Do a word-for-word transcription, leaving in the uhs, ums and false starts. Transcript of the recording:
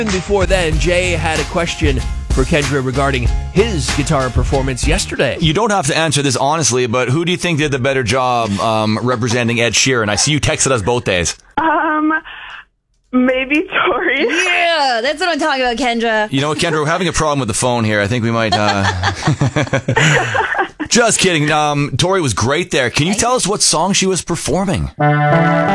Before then, Jay had a question for Kendra regarding his guitar performance yesterday. You don't have to answer this honestly, but who do you think did the better job um, representing Ed Sheeran? I see you texted us both days. Um, maybe Tori. Yeah, that's what I'm talking about, Kendra. You know what, Kendra, we're having a problem with the phone here. I think we might... Uh... Just kidding. Um, Tori was great there. Can you tell us what song she was performing?